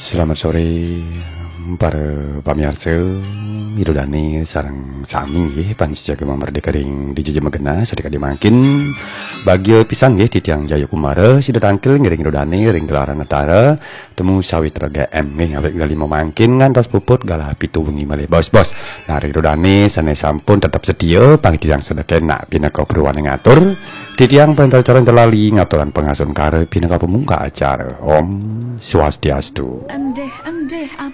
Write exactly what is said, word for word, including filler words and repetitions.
Selamat sore para pamirsa Midodani sarang sami nggih panjaga merdeka ring di Jejema Gena sedeka dimakin bagio pisan nggih di tiang Jaya Kumara sida tangkil ngiring Midodani ring gelaran netara temu sawitra G M nggih awet gali memangkin ngantos puput galah pitu wengi malih bos-bos. Nah ring Midodani sanes sampun tetap sedia pangidang sedekena pinaka perwan ngatur di tiang pentacaran terlali ngaturan pengasun kare pinaka pemungka acara Om Swastiastu. Endeh-endeh